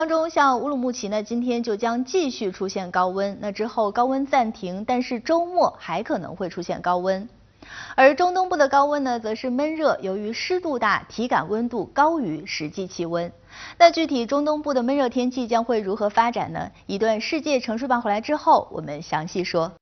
当中，像乌鲁木齐呢，今天就将继续出现高温，那之后高温暂停，但是周末还可能会出现高温。而中东部的高温呢，则是闷热，由于湿度大，体感温度高于实际气温。那具体中东部的闷热天气将会如何发展呢？一段世界城市报回来之后，我们详细说。